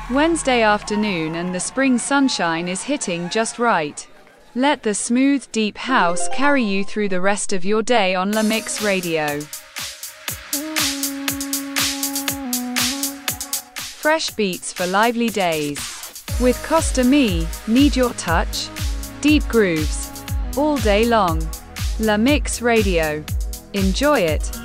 Wednesday afternoon and the spring sunshine is hitting just right. Let the smooth, deep house carry you through the rest of your day on La Mix Radio. Fresh beats for lively days. With Costa Me, Need Your Touch? Deep grooves. All day long. La Mix Radio. Enjoy it.